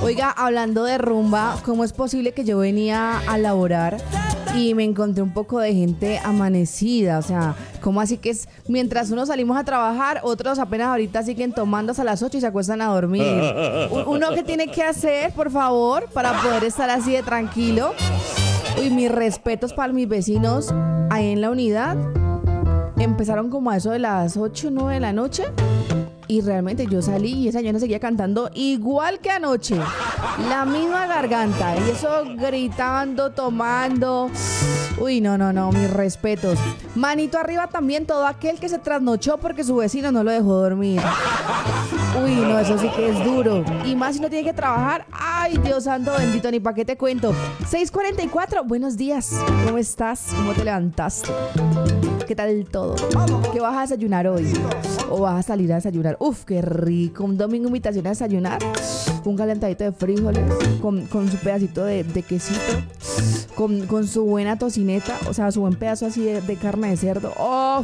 Oiga, hablando de rumba, ¿cómo es posible que yo venía a laborar y me encontré un poco de gente amanecida? O sea, ¿cómo así que es mientras unos salimos a trabajar, otros apenas ahorita siguen tomando hasta las 8 y se acuestan a dormir? ¿Uno qué tiene que hacer, por favor, para poder estar así de tranquilo? Uy, mis respetos para mis vecinos ahí en la unidad. Empezaron como a eso de las 8 o 9 de la noche. Y realmente yo salí y esa señora seguía cantando igual que anoche. La misma garganta. Y eso gritando, tomando. Uy, no, mis respetos. Manito arriba también todo aquel que se trasnochó porque su vecino no lo dejó dormir. Uy, no, eso sí que es duro. Y más si no tiene que trabajar. Ay, Dios santo bendito, ni pa' qué te cuento. 6:44, buenos días. ¿Cómo estás? ¿Cómo te levantaste? ¿Qué tal todo? ¿Qué vas a desayunar hoy? ¿O vas a salir a desayunar? Uf, qué rico. Un domingo invitación a desayunar. Un calentadito de frijoles con su pedacito de quesito. Con su buena tocineta. O sea, su buen pedazo así de carne de cerdo. ¡Uf!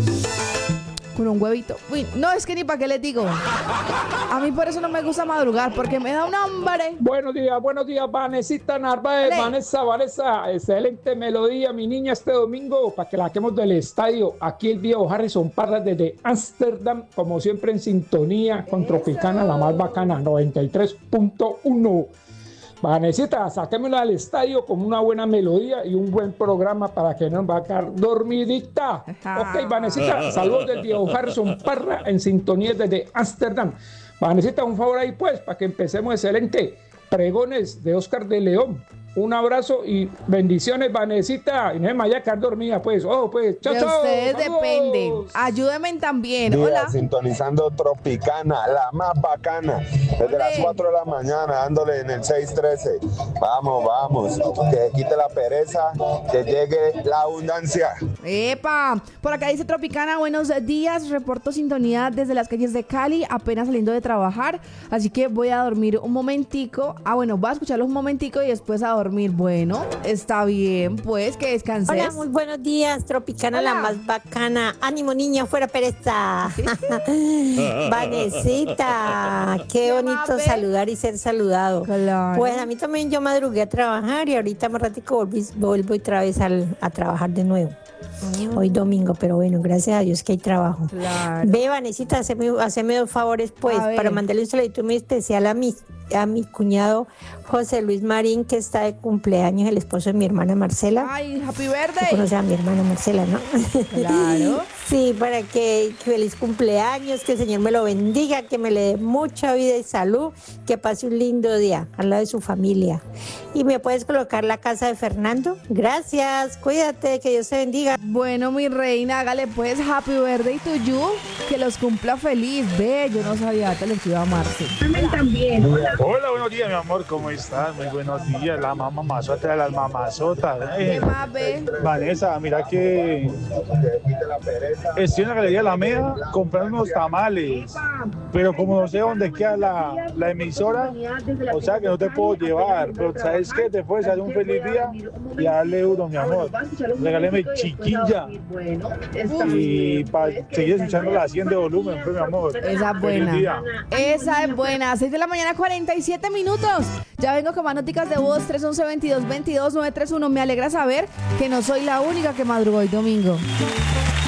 Con un huevito. Uy, no, es que ni para qué les digo. A mí por eso no me gusta madrugar, porque me da un hambre. Buenos días, Vanesita Narváez. Vanessa, excelente melodía, mi niña, este domingo, para que la saquemos del estadio. Aquí el viejo Harrison Parra desde Ámsterdam, como siempre en sintonía con Tropicana, la más bacana, 93.1. Vanesita, saquémosla al estadio con una buena melodía y un buen programa para que no nos va a quedar dormidita. Ok, Vanesita, saludos del viejo Harrison Parra en sintonía desde Ámsterdam. Vanesita, un favor ahí pues, para que empecemos excelente. Pregones de Oscar de León. Un abrazo y bendiciones, Vanesita. Y no me vaya a quedar dormida, pues. Oh, pues, chao, De chao. ustedes Saludos. depende. Ayúdenme también. Día, Hola. sintonizando Tropicana, la más bacana, desde las 4 de la mañana, dándole en el 613. Vamos, que quite la pereza, que llegue la abundancia. ¡Epa! Por acá dice Tropicana, buenos días, reporto sintonía desde las calles de Cali, apenas saliendo de trabajar, así que voy a dormir un momentico. Voy a escucharlos un momentico y después a dormir. Bueno, está bien, pues, que descanses. Hola, muy buenos días, Tropicana, Hola. la más bacana. Ánimo, niña, fuera pereza. Vanesita, qué bonito Mape. saludar y ser saludado. Claro. Pues a mí también yo madrugué a trabajar y ahorita más ratico vuelvo otra vez a trabajar de nuevo. Hoy domingo, pero bueno, gracias a Dios que hay trabajo. Claro. Ve, Vanesita, haceme dos favores, pues, A ver. para mandarle un saludito muy especial a mi cuñado José Luis Marín, que está de cumpleaños, el esposo de mi hermana Marcela. Ay, happy Tú birthday. conoces a mi hermana Marcela, ¿no? Claro. Sí, para que feliz cumpleaños, que el Señor me lo bendiga, que me le dé mucha vida y salud, que pase un lindo día al lado de su familia. ¿Y me puedes colocar la casa de Fernando? Gracias, cuídate, que Dios te bendiga. Bueno, mi reina, hágale pues happy birthday to you, que los cumpla feliz. Ve, yo no sabía que les iba a amarse. Hola, buenos días, mi amor, ¿cómo estás? Muy buenos días, la mamá mamazota de las mamazotas. ¿Qué más, ve? Vanessa, mira que estoy en la Galería Alameda comprando unos tamales, pero como no sé dónde queda la emisora, o sea que no te puedo llevar, pero ¿sabes qué? Te puedes hacer un feliz día y darle duro, mi amor. Regáleme chiquilla y para seguir escuchando la 100 de volumen, pues, mi amor. Esa es Feliz buena. día. Esa es buena. 6 de la mañana, 47 minutos. Ya vengo con más noticas de voz. 311-2222-931. Me alegra saber que no soy la única que madrugó hoy domingo.